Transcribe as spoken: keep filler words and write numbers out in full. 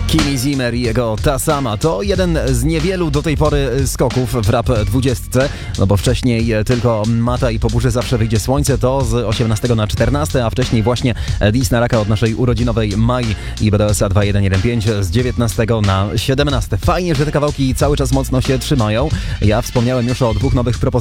Kimi Zimmer i jego Ta Sama to jeden z niewielu do tej pory skoków w rap dwudziestce, no bo wcześniej tylko Mata i Po burzy zawsze wyjdzie słońce, to z osiemnastego na czternaste, a wcześniej właśnie Dis na raka od naszej urodzinowej Mai i B D S A dwa jeden jeden pięć z dziewiętnastego na siedemnaste. Fajnie, że te kawałki cały czas mocno się trzymają. Ja wspomniałem już o dwóch nowych propozycjach